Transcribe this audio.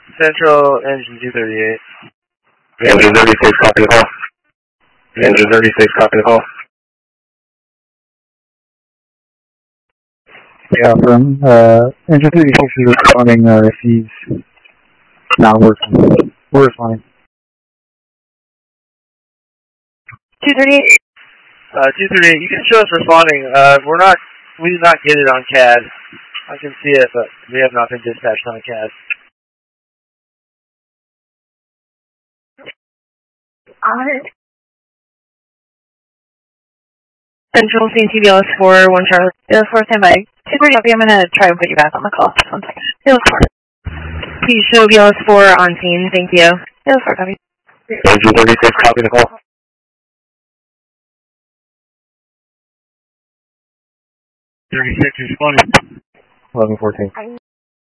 Central, engine 238. Engine 36, copy the call. Engine 36, copy the call. Yeah, from engine 36 is responding, he's not working. We're responding. 238. 238, you can show us responding. We did not get it on CAD. I can see it, but we have not been dispatched on CAD. Alright. Central CTBLS 4, 1 Charlotte. BLS 4, stand by. 230, I'm going to try and put you back on the call. Just 1 second. BLS 4. Please show BLS 4 on scene. Thank you. BLS 4, copy. Engine 36, copy the call. 36 responding. 1114.